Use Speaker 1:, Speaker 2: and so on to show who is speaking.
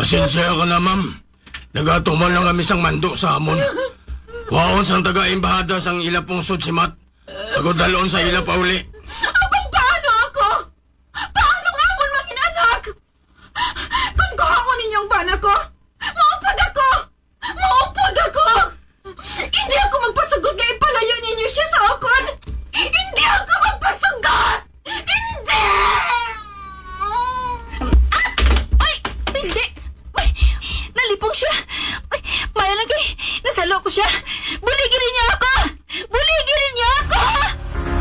Speaker 1: Pasensya ka na, ma'am. Nagatuman lang kami sang mando sa amon. Waon sang taga-embahada sang ila pungsod si Mat. Ako dalon sa ila pauli.
Speaker 2: Abang paano ako? Paano nga mo mangin anak? Kung kahaon ninyong bana ko, maupod ako! Maupod ako! Hindi ako magpasugod nga ipalayo ninyo siya sa akon! Hindi ako magpasugod! Hindi!
Speaker 3: Ay! Hindi! Ay! Nalipong siya! Ay! Maya lang kay! Nasalo ko siya!